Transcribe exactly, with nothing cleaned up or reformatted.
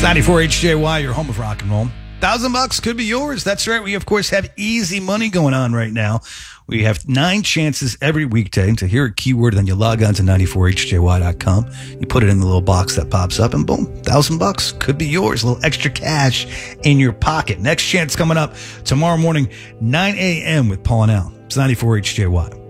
ninety-four H J Y, your home of rock and roll. Thousand bucks could be yours. That's right. We, of course, have easy money going on right now. We have nine chances every weekday to hear a keyword, and then you log on to ninety-four H J Y dot com. You put it in the little box that pops up, and boom, thousand bucks could be yours. A little extra cash in your pocket. Next chance coming up tomorrow morning, nine a.m. with Paul and Al. It's ninety-four H J Y.